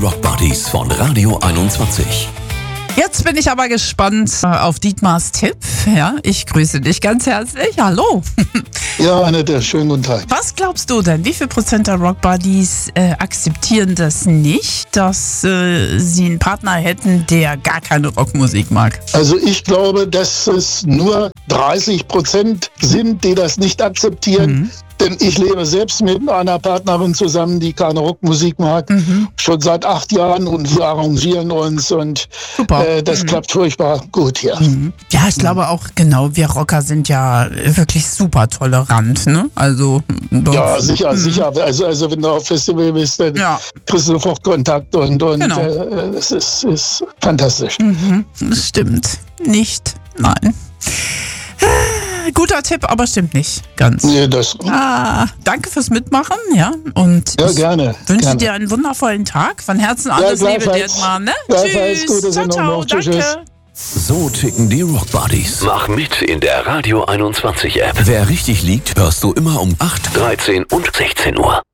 Rock Buddies von Radio 21. Jetzt bin ich aber gespannt auf Dietmars Tipp. Ja, ich grüße dich ganz herzlich. Hallo. Ja, Annette, schönen guten Tag. Was glaubst du denn? Wie viel Prozent der Rock Buddies akzeptieren das nicht, dass sie einen Partner hätten, der gar keine Rockmusik mag? Also ich glaube, dass es nur 30% sind, die das nicht akzeptieren. Denn ich lebe selbst mit einer Partnerin zusammen, die keine Rockmusik mag, schon seit 8 Jahren, und wir arrangieren uns und das klappt furchtbar gut hier. Ja, ich glaube auch, genau, wir Rocker sind ja wirklich super tolerant, ne? Also ja, sicher. Also wenn du auf Festival bist, dann kriegst du sofort Kontakt und genau. Es ist fantastisch. Das stimmt. Nicht, nein. Guter Tipp, aber stimmt nicht ganz. Nee, das danke fürs Mitmachen, ja. Und ja, gerne. Wünsche dir einen wundervollen Tag. Von Herzen alles Liebe dir, Mann. Ne? Tschüss. Gute Sendung. Ciao, danke. So ticken die Rock Buddies. Mach mit in der Radio 21 App. Wer richtig liegt, hörst du immer um 8, 13 und 16 Uhr.